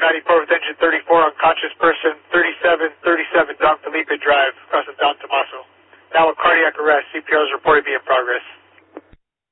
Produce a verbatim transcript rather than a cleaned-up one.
ninety-four with engine thirty-four, unconscious person, thirty-seven thirty-seven Don Felipe Drive, across of Don Tomaso. Now with cardiac arrest, C P R is reported to be in progress.